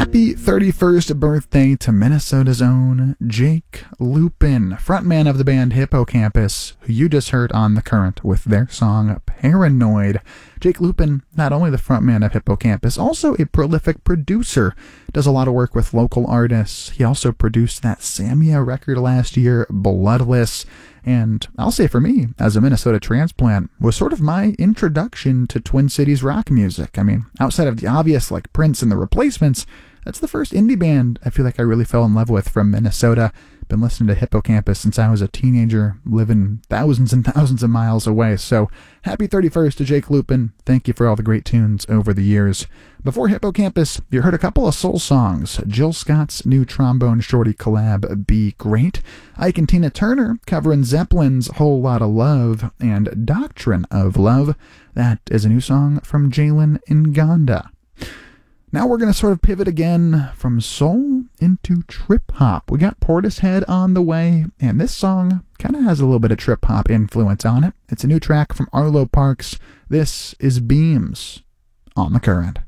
Happy 31st birthday to Minnesota's own Jake Lupin, frontman of the band Hippocampus, who you just heard on The Current with their song Paranoid. Jake Lupin, not only the frontman of Hippocampus, also a prolific producer, does a lot of work with local artists. He also produced that Samia record last year, Bloodless, and I'll say for me, as a Minnesota transplant, was sort of my introduction to Twin Cities rock music. I mean, outside of the obvious like Prince and the Replacements, that's the first indie band I feel like I really fell in love with from Minnesota. Been listening to Hippocampus since I was a teenager, living thousands and thousands of miles away. So happy 31st to Jake Lupin. Thank you for all the great tunes over the years. Before Hippocampus, you heard a couple of soul songs. Jill Scott's new Trombone Shorty collab, Be Great. Ike and Tina Turner covering Zeppelin's Whole Lotta Love and Doctrine of Love. That is a new song from Jalen Nganda. Now we're going to sort of pivot again from soul into trip-hop. We got Portishead on the way, and this song kind of has a little bit of trip-hop influence on it. It's a new track from Arlo Parks. This is Beams on The Current.